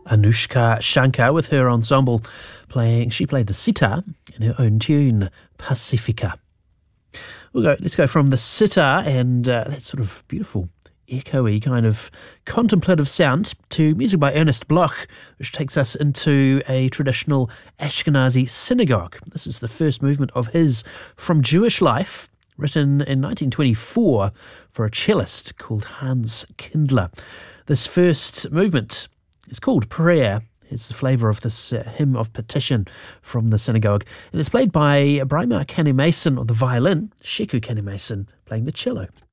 Anushka Shankar with her ensemble she played the sitar in her own tune, Pacifica. Let's go from the sitar and that sort of beautiful, echoey kind of contemplative sound to music by Ernest Bloch, which takes us into a traditional Ashkenazi synagogue. This is the first movement of his From Jewish Life, written in 1924 for a cellist called Hans Kindler. This first movement is called Prayer. It's the flavour of this hymn of petition from the synagogue. And it's played by Braima Kanemason on the violin, Sheku Kanemason playing the cello.